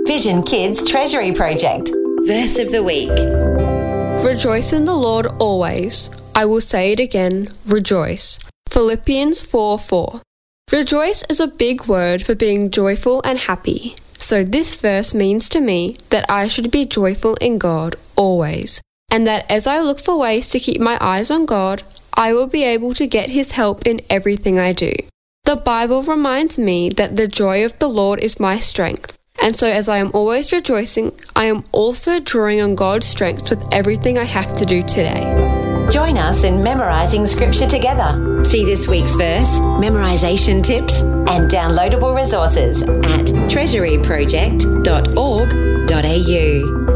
Vision Kids Treasury Project. Verse of the week. Rejoice in the Lord always. I will say it again, rejoice. Philippians 4:4. Rejoice is a big word for being joyful and happy. So this verse means to me that I should be joyful in God always, and that as I look for ways to keep my eyes on God, I will be able to get His help in everything I do. The Bible reminds me that the joy of the Lord is my strength, and so as I am always rejoicing, I am also drawing on God's strength with everything I have to do today. Join us in memorising Scripture together. See this week's verse, memorisation tips, and downloadable resources at treasuryproject.org.au.